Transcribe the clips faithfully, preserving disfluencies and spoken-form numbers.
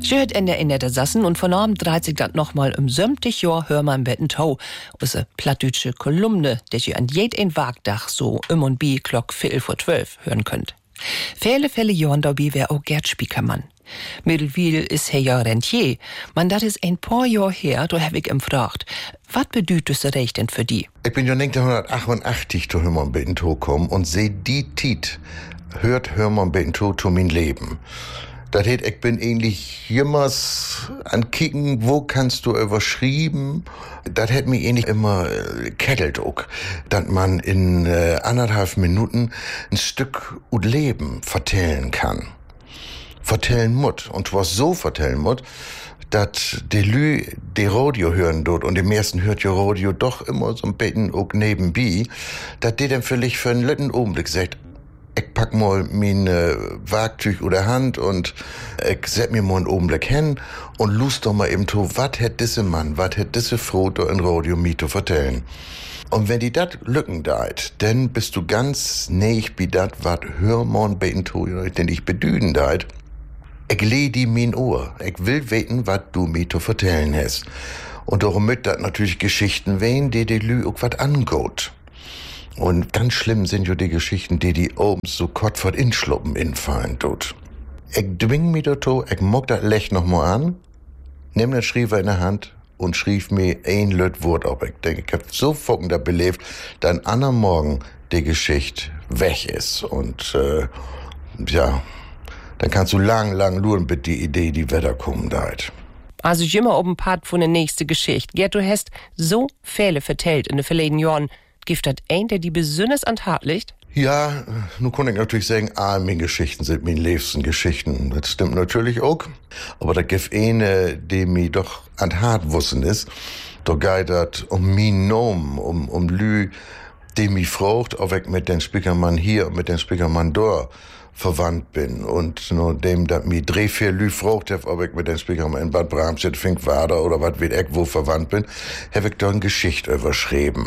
Schön in der in der Sassen und von Abend dreht sich das nochmal um sömtig Jahr hör man betten Tau. Usse plattdütsche Kolumne, der ihr an jeden Wagdach so um und bi Glock viertel vor zwölf hören könnt. Viele Fälle Jahren dabei wär auch Gerd Spiekermann. Mittelwil is he ja Rentier. Man, dat is ein paar Jahr her, da hab ich ihm gefragt, was bedeutet das Recht denn für die? Ich bin ja neunzehnhundertachtundachtzig zu Hörmann betten Tau gekommen und seh die Tit, hört Hörmann betten Tau zu mein Leben. Das heißt, ich bin ähnlich jemals an Kicken, wo kannst du überschrieben. Das hat mich ähnlich immer äh, kettelt auch, dass man in äh, anderthalb Minuten ein Stück ut Leben vertellen kann. Vertellen mut. Und zwar so vertellen mut, dass die Lü die Radio hören dort und die meisten hört ja Radio doch immer so ein bisschen auch nebenbei, dass die dann vielleicht für einen letzten Augenblick sagt, ich pack mal mein äh, Werkzeug oder Hand und ich set mir mal einen Augenblick hin und lust doch mal eben to, wat hätt diese Mann, wat hätt diese Frau da in Radio mir zu vertellen. Und wenn die dat Lücken deit, dann bist du ganz näch bei dat, wat Hörmann beten to, denn ich bedüden deit. Ich leh die min Ohr. Ich will wissen, wat du mir zu vertellen hast. Und darum mit dat natürlich Geschichten wehen, die die Lü auch wat angeht. Und ganz schlimm sind ja die Geschichten, die die oben so Kottfort inschluppen infallen tut. Ich dwing mich dazu, ich mock das Lech noch mal an, nimm den Schriefer in der Hand und schrieb mir ein Lüt Wort auf. Ich denke, ich hab so fucken da belebt, dass an anderen Morgen die Geschichte weg ist. Und, äh, ja, dann kannst du lang, lang luren mit die Idee, die Wetter kommen deit. Also ich immer oben Part von der nächste Geschichte. Gerd, du hast so viele vertellt in den verleden Jahren. Gibt das ein, der die besonders an Tat liegt? Ja, nun kann ich natürlich sagen, all meine Geschichten sind meine liebsten Geschichten. Das stimmt natürlich auch. Aber da gibt eine, die mir doch an Tat wussen ist. Da geht das um mein Nomen, um, um Lü, die mich fragt, ob ich mit dem Spiekermann hier und mit dem Spiekermann dort verwandt bin. Und nur dem, dass mir drei, vier Lü fragt, ob ich mit dem Spiekermann in Bad Bramstedt, Finkwader oder was weiß ich wo verwandt bin, habe ich da eine Geschichte überschrieben.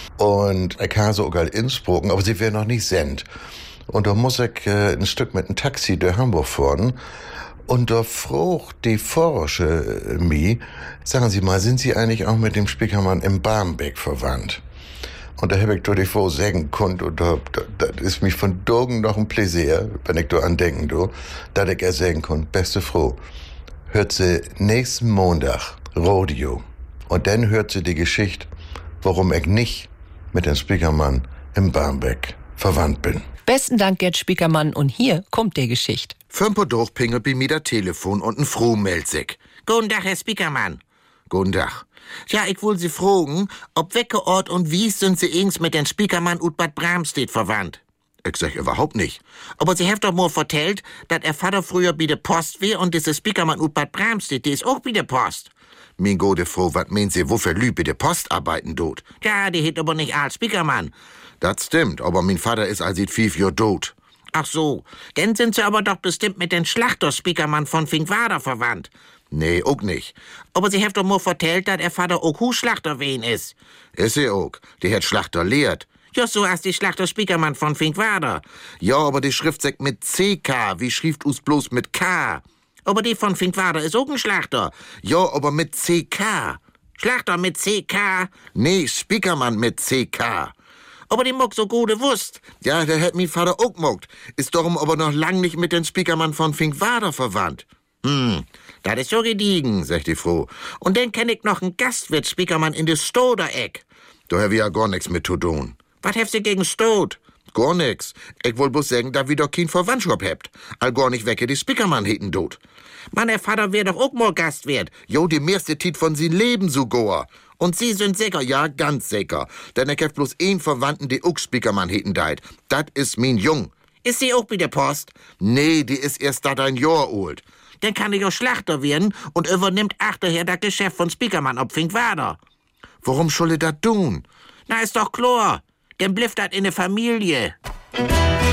Und ich habe so auch Innsbruck, aber sie wäre noch nicht send. Und da muss ich äh, ein Stück mit einem Taxi durch Hamburg fahren. Und da fragt die Forsche äh, mich, sagen Sie mal, sind Sie eigentlich auch mit dem Spiekermann im Barmbek verwandt? Und da habe ich da die Frau sagen können, und da, da, das ist mich von Dogen noch ein Pläsier, wenn ich da andenken, do, dass ich er sagen kann, beste Frau, hört sie nächsten Montag Radio. Und dann hört sie die Geschichte, warum ich nicht mit dem Spiekermann im Barmbek verwandt bin. Besten Dank, Gerd Spiekermann, und hier kommt die Geschichte. Fünf durchpingelt bei mir das Telefon und ein Froh meldet sich. Guten Tag, Herr Spiekermann. Guten Tag. Ja, ich will Sie fragen, ob welche Ort und wie sind Sie ings mit dem Spiekermann ut Bad Bramstedt verwandt? Ich sag überhaupt nicht. Aber Sie haben doch mal vertellt, dass er Vater früher bei der Post wär und diese Spiekermann ut Bad Bramstedt, die ist auch bei der Post. Mein gute Frau, wat meint Sie, wofür Lü bei der Post arbeiten tut? Ja, die hätt aber nicht als Spiekermann. Das stimmt, aber mein Vater ist als seit fünf Jahr tot. Ach so, dann sind Sie aber doch bestimmt mit dem Schlachter-Spiekermann von Finkwader verwandt. Nee, auch nicht. Aber Sie haben doch mal vertellt, dass er Vater auch Husschlachter wen ist. Ist er auch. Die hat Schlachter lehrt. Ja, so als die Schlachter Spiekermann von Finkwader. Ja, aber die Schrift sagt mit C K, wie schrift us bloß mit K. Aber die von Finkwader ist auch ein Schlachter. Ja, aber mit C K. Schlachter mit C K? Nee, Spiekermann mit C K. Aber die mock so gute Wurst. Ja, der hat mein Vater auch mockt. Ist darum aber noch lang nicht mit dem Spiekermann von Finkwader verwandt. Hm, das ist so gediegen, sagt die Frau. Und dann kenn ich noch einen Gastwirt Spiekermann in de Stodereck. Da hab ich ja gar nix mit zu tun. Was heft ihr gegen Stod? Gar nix. Ich wollt bloß sagen, da wir doch kein Verwandtschaft habt. All gar nicht wecke die Spiekermann heten dort. Mann, der Vater wär doch auch mal Gastwirt. Jo, die meiste Tit von sin Leben sogar. Und Sie sind sicher, ja, ganz sicher. Denn ich hab bloß einen Verwandten, die auch Spiekermann heten deit. Dat is mein Jung. Ist sie auch bei der Post? Nee, die ist erst da ein Jahr alt. Dann kann ich auch Schlachter werden und übernimmt achterher das Geschäft von Spiekermann ob Finkwader. Warum soll ich das tun? Na, ist doch klar. Dann blifft das in der Familie.